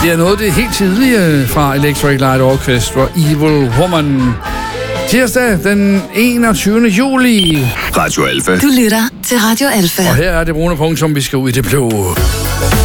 Det er noget af det helt tidlige fra Electric Light Orchestra, Evil Woman. Tirsdag den 21. juli. Radio Alfa. Du lytter til Radio Alfa. Og her er det brune punkt, som vi skal ud i det blå.